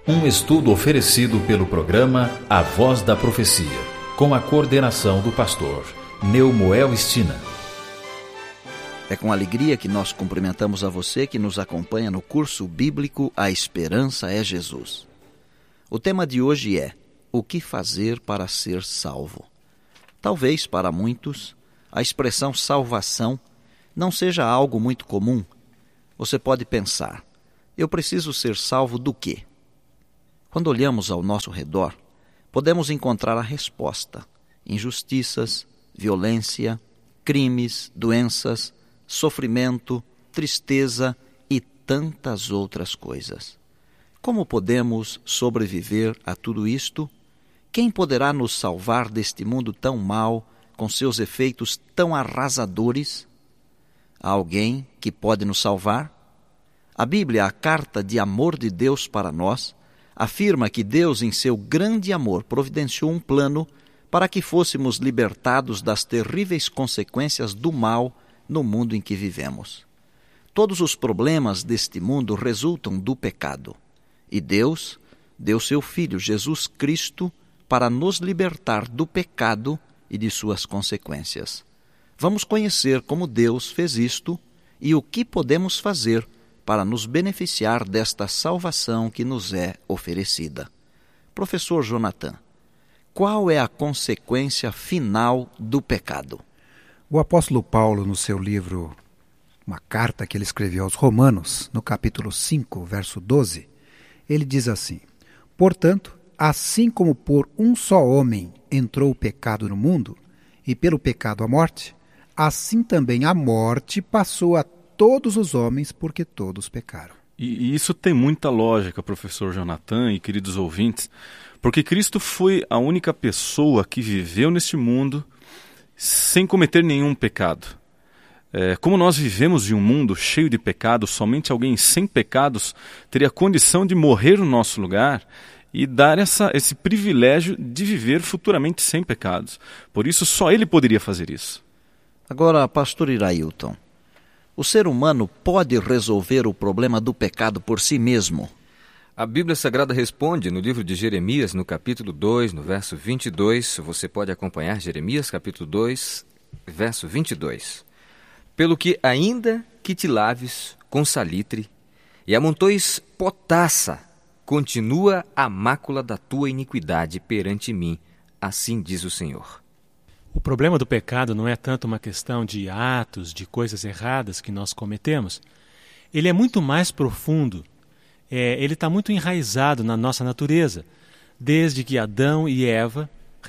Um estudo oferecido pelo programa A Voz da Profecia, com a coordenação do pastor Neumoel Stina. É com alegria que nós cumprimentamos a você que nos acompanha no curso bíblico A Esperança é Jesus. O tema de hoje é: o que fazer para ser salvo? Talvez para muitos a expressão salvação não seja algo muito comum. Você pode pensar: eu preciso ser salvo do quê? Quando olhamos ao nosso redor, podemos encontrar a resposta: injustiças, violência, crimes, doenças, sofrimento, tristeza e tantas outras coisas. Como podemos sobreviver a tudo isto? Quem poderá nos salvar deste mundo tão mau, com seus efeitos tão arrasadores? Há alguém que pode nos salvar? A Bíblia, a carta de amor de Deus para nós, afirma que Deus, em seu grande amor, providenciou um plano para que fôssemos libertados das terríveis consequências do mal no mundo em que vivemos. Todos os problemas deste mundo resultam do pecado. E Deus deu seu Filho, Jesus Cristo, para nos libertar do pecado e de suas consequências. Vamos conhecer como Deus fez isto e o que podemos fazer para nos beneficiar desta salvação que nos é oferecida. Professor Jonathan, qual é a consequência final do pecado? O apóstolo Paulo, no seu livro, uma carta que ele escreveu aos Romanos, no capítulo 5, verso 12, ele diz assim: portanto, assim como por um só homem entrou o pecado no mundo, e pelo pecado a morte, assim também a morte passou a todos os homens, porque todos pecaram. E isso tem muita lógica, professor Jonathan e queridos ouvintes, porque Cristo foi a única pessoa que viveu neste mundo sem cometer nenhum pecado. Como nós vivemos em um mundo cheio de pecados, somente alguém sem pecados teria condição de morrer no nosso lugar e dar esse privilégio de viver futuramente sem pecados. Por isso, só ele poderia fazer isso. Agora, pastor Irailton, o ser humano pode resolver o problema do pecado por si mesmo? A Bíblia Sagrada responde no livro de Jeremias, no capítulo 2, no verso 22. Você pode acompanhar Jeremias, capítulo 2, verso 22. Pelo que ainda que te laves com salitre e amontoes potassa, continua a mácula da tua iniquidade perante mim, assim diz o Senhor. O problema do pecado não é tanto uma questão de atos, de coisas erradas que nós cometemos. Ele é muito mais profundo. Ele está muito enraizado na nossa natureza. Desde que Adão e Eva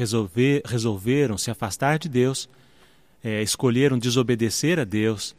resolveram se afastar de Deus, escolheram desobedecer a Deus,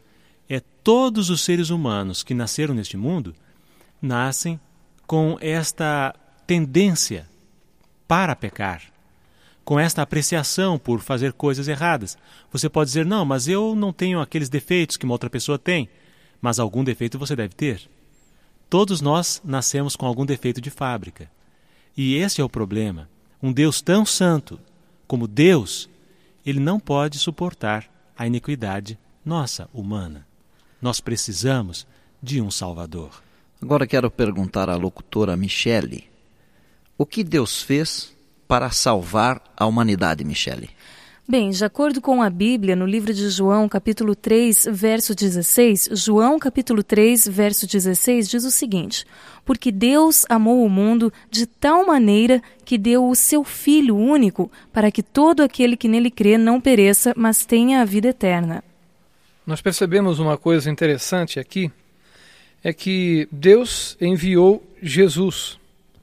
todos os seres humanos que nasceram neste mundo nascem com esta tendência para pecar, com esta apreciação por fazer coisas erradas. Você pode dizer: não, mas eu não tenho aqueles defeitos que uma outra pessoa tem. Mas algum defeito você deve ter. Todos nós nascemos com algum defeito de fábrica. E esse é o problema. Um Deus tão santo como Deus, ele não pode suportar a iniquidade nossa, humana. Nós precisamos de um Salvador. Agora quero perguntar à locutora Michele: o que Deus fez para salvar a humanidade, Michele? Bem, de acordo com a Bíblia, no livro de João, capítulo 3, verso 16, João, capítulo 3, verso 16, diz o seguinte: porque Deus amou o mundo de tal maneira que deu o seu Filho único, para que todo aquele que nele crê não pereça, mas tenha a vida eterna. Nós percebemos uma coisa interessante aqui, é que Deus enviou Jesus.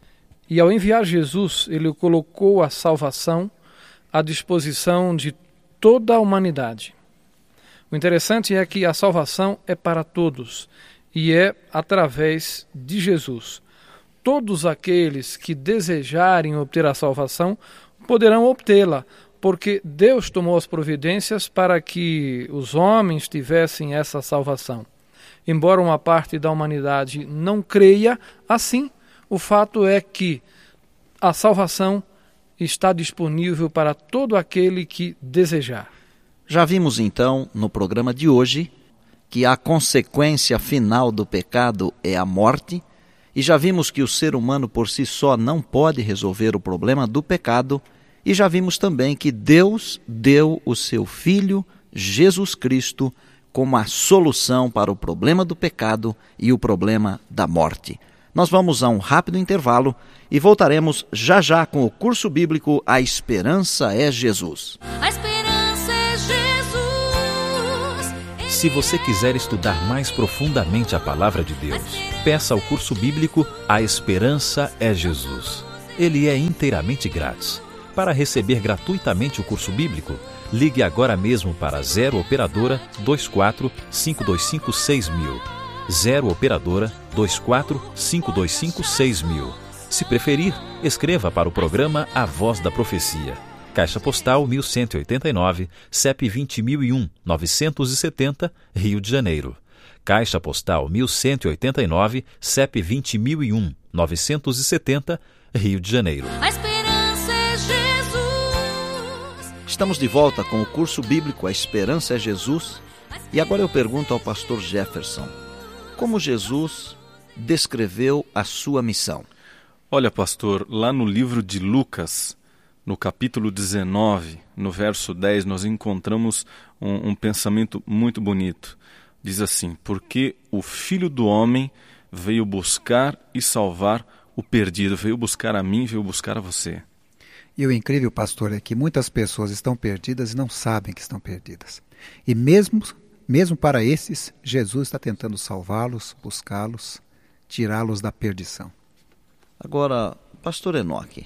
E ao enviar Jesus, ele colocou a salvação à disposição de toda a humanidade. O interessante é que a salvação é para todos e é através de Jesus. Todos aqueles que desejarem obter a salvação poderão obtê-la, porque Deus tomou as providências para que os homens tivessem essa salvação. Embora uma parte da humanidade não creia assim, o fato é que a salvação está disponível para todo aquele que desejar. Já vimos então no programa de hoje que a consequência final do pecado é a morte E já vimos que o ser humano por si só não pode resolver o problema do pecado, e já vimos também que Deus deu o seu Filho, Jesus Cristo, como a solução para o problema do pecado e o problema da morte. Nós vamos a um rápido intervalo e voltaremos já já com o curso bíblico A Esperança é Jesus. A esperança é Jesus. Se você quiser estudar mais profundamente a palavra de Deus, peça ao curso bíblico A Esperança é Jesus. Ele é inteiramente grátis. Para receber gratuitamente o curso bíblico, ligue agora mesmo para 0 Operadora 24 525 6000. 0 Operadora 24 525 6000. Se preferir, escreva para o programa A Voz da Profecia. Caixa Postal 1189, CEP 20001 970, Rio de Janeiro. Caixa Postal 1189, CEP 20001 970, Rio de Janeiro. A esperança é Jesus. Estamos de volta com o curso bíblico A Esperança é Jesus. E agora eu pergunto ao pastor Jefferson, como Jesus descreveu a sua missão? Olha, pastor, lá no livro de Lucas, no capítulo 19, no verso 10, nós encontramos um pensamento muito bonito. Diz assim: porque o Filho do Homem veio buscar e salvar o perdido, veio buscar a mim, veio buscar a você. E o incrível, pastor, é que muitas pessoas estão perdidas e não sabem que estão perdidas. E mesmo para esses, Jesus está tentando salvá-los, buscá-los, tirá-los da perdição. Agora, pastor Enoque,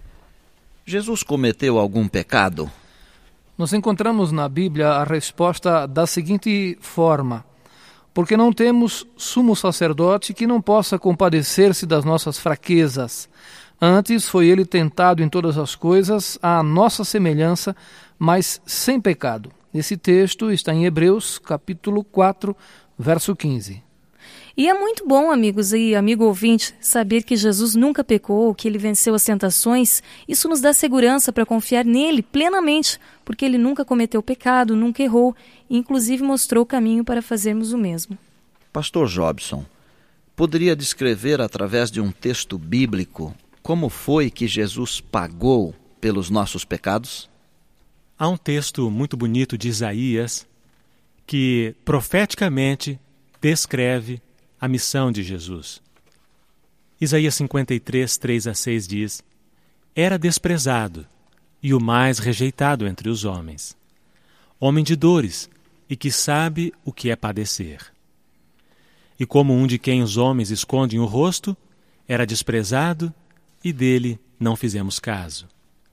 Jesus cometeu algum pecado? Nós encontramos na Bíblia a resposta da seguinte forma: porque não temos sumo sacerdote que não possa compadecer-se das nossas fraquezas. Antes foi ele tentado em todas as coisas, à nossa semelhança, mas sem pecado. Esse texto está em Hebreus, capítulo 4, verso 15. E é muito bom, amigos e amigo ouvinte, saber que Jesus nunca pecou, que ele venceu as tentações. Isso nos dá segurança para confiar nele plenamente, porque ele nunca cometeu pecado, nunca errou, e inclusive mostrou o caminho para fazermos o mesmo. Pastor Jobson, poderia descrever através de um texto bíblico como foi que Jesus pagou pelos nossos pecados? Há um texto muito bonito de Isaías que profeticamente descreve a missão de Jesus. Isaías 53, 3-6 diz: era desprezado e o mais rejeitado entre os homens, homem de dores e que sabe o que é padecer. E como um de quem os homens escondem o rosto, era desprezado e dele não fizemos caso.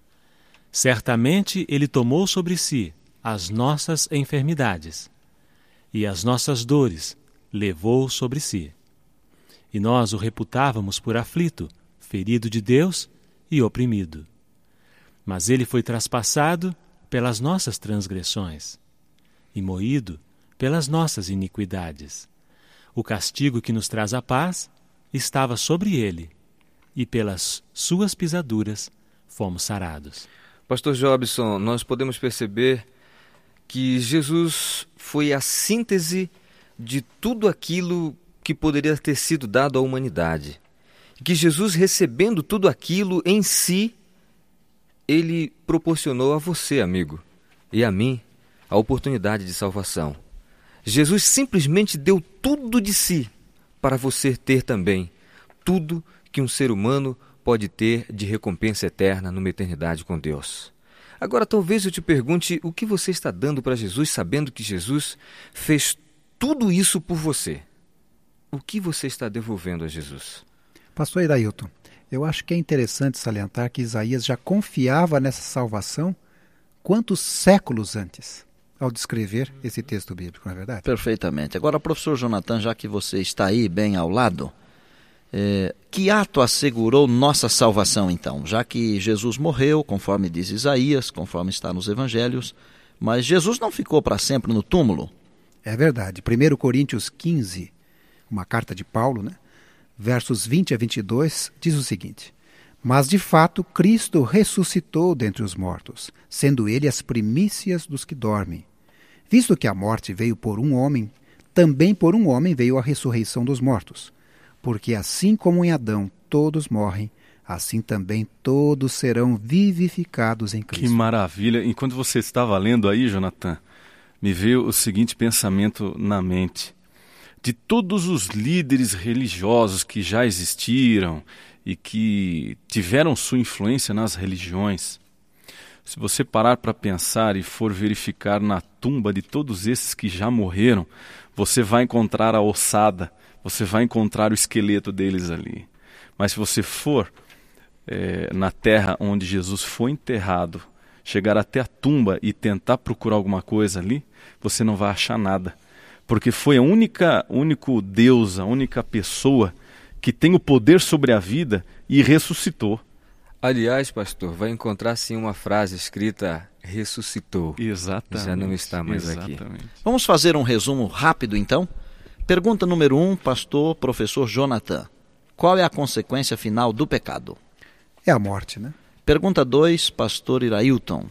Certamente ele tomou sobre si as nossas enfermidades e as nossas dores levou sobre si. E nós o reputávamos por aflito, ferido de Deus e oprimido. Mas ele foi traspassado pelas nossas transgressões e moído pelas nossas iniquidades. O castigo que nos traz a paz estava sobre ele, e pelas suas pisaduras fomos sarados. Pastor Jobson, nós podemos perceber que Jesus foi a síntese de tudo aquilo que poderia ter sido dado à humanidade. Que Jesus, recebendo tudo aquilo em si, ele proporcionou a você, amigo, e a mim, a oportunidade de salvação. Jesus simplesmente deu tudo de si para você ter também tudo que um ser humano pode ter de recompensa eterna numa eternidade com Deus. Agora, talvez eu te pergunte o que você está dando para Jesus, sabendo que Jesus fez tudo isso por você. O que você está devolvendo a Jesus? Pastor Irailton, eu acho que é interessante salientar que Isaías já confiava nessa salvação quantos séculos antes, ao descrever esse texto bíblico, não é verdade? Perfeitamente. Agora, professor Jonathan, já que você está aí bem ao lado, que ato assegurou nossa salvação, então? Já que Jesus morreu, conforme diz Isaías, conforme está nos evangelhos, mas Jesus não ficou para sempre no túmulo. É verdade. 1 Coríntios 15, uma carta de Paulo, né? Versos 20 a 22, diz o seguinte: mas de fato Cristo ressuscitou dentre os mortos, sendo ele as primícias dos que dormem. Visto que a morte veio por um homem, também por um homem veio a ressurreição dos mortos. Porque assim como em Adão todos morrem, assim também todos serão vivificados em Cristo. Que maravilha! Enquanto você estava lendo aí, Jonathan, me veio o seguinte pensamento na mente. De todos os líderes religiosos que já existiram e que tiveram sua influência nas religiões, se você parar para pensar e for verificar na tumba de todos esses que já morreram, você vai encontrar a ossada, você vai encontrar o esqueleto deles ali. Mas se você for na terra onde Jesus foi enterrado, chegar até a tumba e tentar procurar alguma coisa ali, você não vai achar nada. Porque foi a único Deus, a única pessoa que tem o poder sobre a vida e ressuscitou. Aliás, pastor, vai encontrar sim uma frase escrita ressuscitou. Exatamente. Já não está mais aqui. Vamos fazer um resumo rápido então? Pergunta número 1, pastor, professor Jonathan. Qual é a consequência final do pecado? É a morte, né? Pergunta 2, pastor Irailton.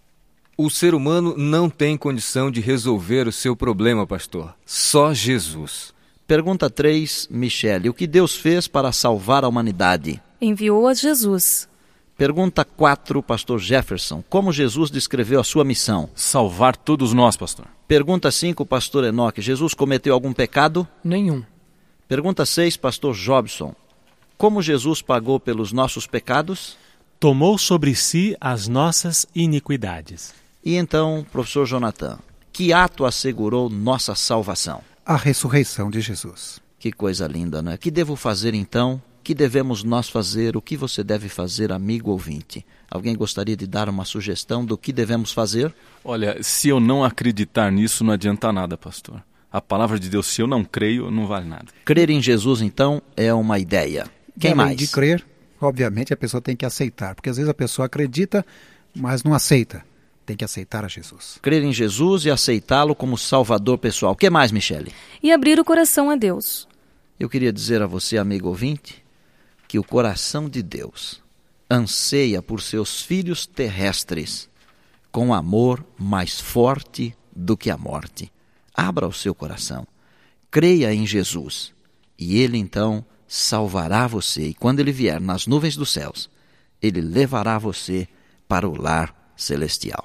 O ser humano não tem condição de resolver o seu problema, pastor. Só Jesus. Pergunta 3, Michele. O que Deus fez para salvar a humanidade? Enviou a Jesus. Pergunta 4, pastor Jefferson. Como Jesus descreveu a sua missão? Salvar todos nós, pastor. Pergunta 5, pastor Enoque. Jesus cometeu algum pecado? Nenhum. Pergunta 6, pastor Jobson. Como Jesus pagou pelos nossos pecados? Tomou sobre si as nossas iniquidades. E então, professor Jonathan, que ato assegurou nossa salvação? A ressurreição de Jesus. Que coisa linda, não é? Que devo fazer então? Que devemos nós fazer? O que você deve fazer, amigo ouvinte? Alguém gostaria de dar uma sugestão do que devemos fazer? Olha, se eu não acreditar nisso, não adianta nada, pastor. A palavra de Deus, se eu não creio, não vale nada. Crer em Jesus, então, é uma ideia. Quem Além mais? de crer, obviamente a pessoa tem que aceitar, porque às vezes a pessoa acredita, mas não aceita. Tem que aceitar a Jesus. Crer em Jesus e aceitá-lo como Salvador pessoal. O que mais, Michele? E abrir o coração a Deus. Eu queria dizer a você, amigo ouvinte, que o coração de Deus anseia por seus filhos terrestres com amor mais forte do que a morte. Abra o seu coração, creia em Jesus e Ele então salvará você. E quando Ele vier nas nuvens dos céus, Ele levará você para o lar celestial.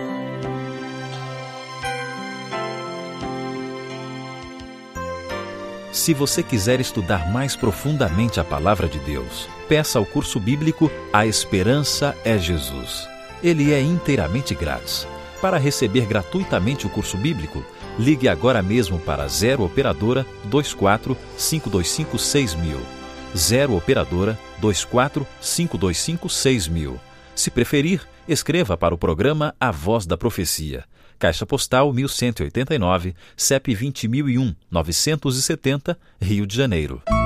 Se você quiser estudar mais profundamente a Palavra de Deus, peça ao curso bíblico A Esperança é Jesus. Ele é inteiramente grátis. Para receber gratuitamente o curso bíblico, ligue agora mesmo para 0 Operadora 24 525 6000. 0 Operadora 24 525 6000. Se preferir, escreva para o programa A Voz da Profecia. Caixa Postal 1189, CEP 20001, 970, Rio de Janeiro.